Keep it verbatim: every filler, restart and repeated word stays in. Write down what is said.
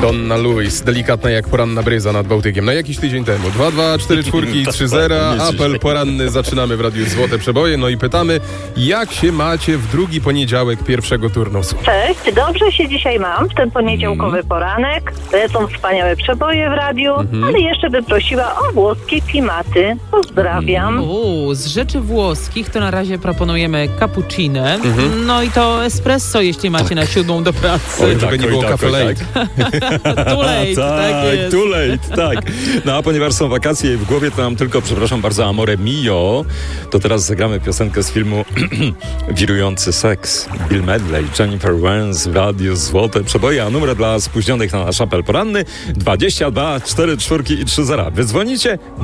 Donna Lewis, delikatna jak poranna bryza nad Bałtykiem. No jakiś tydzień temu. dwa dwa, cztery czwórki, trzy zera. Apel poranny zaczynamy w Radiu Złote Przeboje. No i pytamy, jak się macie w drugi poniedziałek pierwszego turnusu? Cześć, dobrze się dzisiaj mam w ten poniedziałkowy mm. poranek. Lecą wspaniałe przeboje w radiu, mm-hmm. ale jeszcze bym prosiła o włoskie klimaty. Pozdrawiam. Mm. Uuu, z rzeczy włoskich to na razie proponujemy cappuccino. Mm-hmm. No i to espresso, jeśli macie tak. na siódmą do pracy. Oj, żeby tak, nie było tak, cafe late. Too late, tak, tak jest. Too late, tak. No a ponieważ są wakacje i w głowie, to nam tylko, przepraszam bardzo, Amore Mio, to teraz zagramy piosenkę z filmu Wirujący seks. Bill Medley, Jennifer Warnes, Radio Złote Przeboje, a numer dla spóźnionych na nasz apel poranny dwadzieścia dwa, cztery czwórki i trzy zera. Wy dzwonicie?